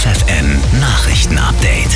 FFN Nachrichten-Update.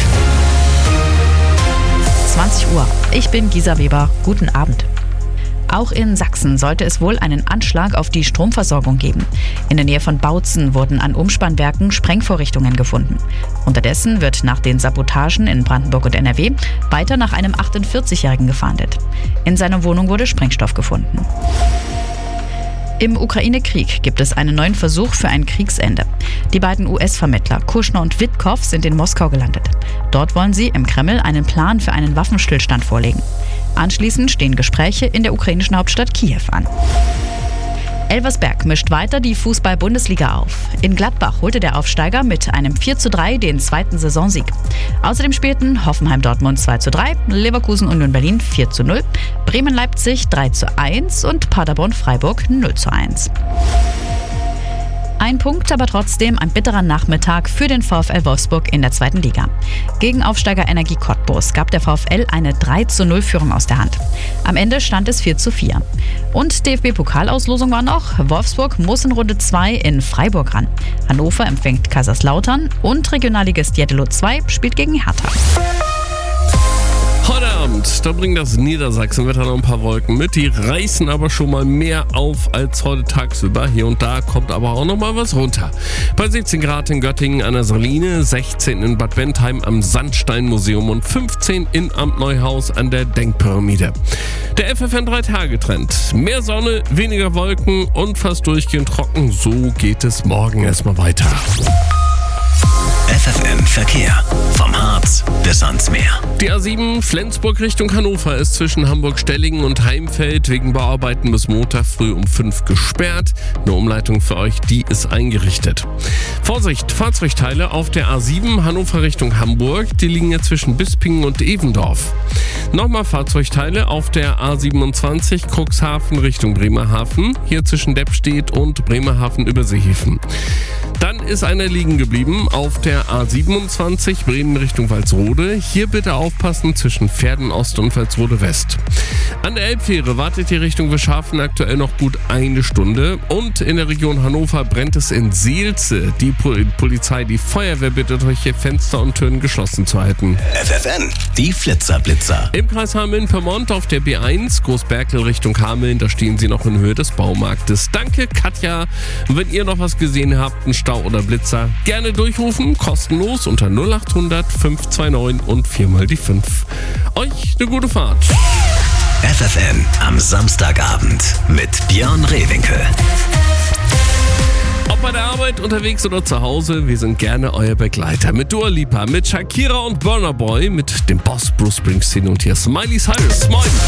20 Uhr. Ich bin Gisa Weber. Guten Abend. Auch in Sachsen sollte es wohl einen Anschlag auf die Stromversorgung geben. In der Nähe von Bautzen wurden an Umspannwerken Sprengvorrichtungen gefunden. Unterdessen wird nach den Sabotagen in Brandenburg und NRW weiter nach einem 48-Jährigen gefahndet. In seiner Wohnung wurde Sprengstoff gefunden. Im Ukraine-Krieg gibt es einen neuen Versuch für ein Kriegsende. Die beiden US-Vermittler Kushner und Witkow sind in Moskau gelandet. Dort wollen sie im Kreml einen Plan für einen Waffenstillstand vorlegen. Anschließend stehen Gespräche in der ukrainischen Hauptstadt Kiew an. Elversberg mischt weiter die Fußball-Bundesliga auf. In Gladbach holte der Aufsteiger mit einem 4:3 den zweiten Saisonsieg. Außerdem spielten Hoffenheim-Dortmund 2:3, Leverkusen-Union Berlin 4:0, Bremen-Leipzig 3:1 und Paderborn-Freiburg 0:1. Ein Punkt, aber trotzdem ein bitterer Nachmittag für den VfL Wolfsburg in der zweiten Liga. Gegen Aufsteiger Energie Cottbus gab der VfL eine 3:0-Führung aus der Hand. Am Ende stand es 4:4. Und DFB-Pokalauslosung war noch: Wolfsburg muss in Runde 2 in Freiburg ran. Hannover empfängt Kaiserslautern und Regionalligist Jeddelo 2 spielt gegen Hertha. Heute Abend, da bringt das Niedersachsenwetter noch ein paar Wolken mit. Die reißen aber schon mal mehr auf als heute tagsüber. Hier und da kommt aber auch noch mal was runter. Bei 17 Grad in Göttingen an der Saline, 16 in Bad Bentheim am Sandsteinmuseum und 15 in Amt Neuhaus an der Denkpyramide. Der FFN 3-Tage-Trend. Mehr Sonne, weniger Wolken und fast durchgehend trocken. So geht es morgen erstmal weiter. FFN Verkehr. Vom Harz bis ans Meer. Die A7 Flensburg Richtung Hannover ist zwischen Hamburg-Stellingen und Heimfeld wegen Bauarbeiten bis Montag früh um 5 gesperrt. Eine Umleitung für euch, die ist eingerichtet. Vorsicht, Fahrzeugteile auf der A7 Hannover Richtung Hamburg. Die liegen ja zwischen Bispingen und Evendorf. Nochmal Fahrzeugteile auf der A27 Cuxhaven Richtung Bremerhaven. Hier zwischen Deppstedt und Bremerhaven Überseehäfen. Dann ist einer liegen geblieben auf der A27 Bremen Richtung Walsrode. Hier bitte aufpassen zwischen Verden Ost und Walsrode West. An der Elbfähre wartet die Richtung Wischhafen aktuell noch gut eine Stunde. Und in der Region Hannover brennt es in Seelze. Die Polizei, die Feuerwehr bittet euch, hier Fenster und Türen geschlossen zu halten. FFN, die Flitzerblitzer. Im Kreis Hameln-Pyrmont auf der B1 Großberkel Richtung Hameln, da stehen sie noch in Höhe des Baumarktes. Danke, Katja. Und wenn ihr noch was gesehen habt, einen Stau oder Blitzer, gerne durchrufen, kostenlos unter 0800 529 und 4 die 5. Euch eine gute Fahrt. FFN am Samstagabend mit Björn Rehwinkel. Ob bei der Arbeit, unterwegs oder zu Hause, wir sind gerne euer Begleiter. Mit Dua Lipa, mit Shakira und Burna Boy, mit dem Boss Bruce Springsteen und hier Smiley Cyrus. Moin!